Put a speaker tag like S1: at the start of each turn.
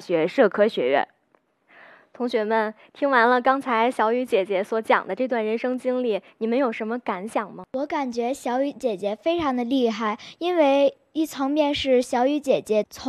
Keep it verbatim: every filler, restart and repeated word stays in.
S1: 学社科学院。
S2: 同学们，听完了刚才小雨姐姐所讲的这段人生经历，你们有什么感想吗？
S3: 我感觉小雨姐姐非常的厉害，因为一层面是小雨姐姐从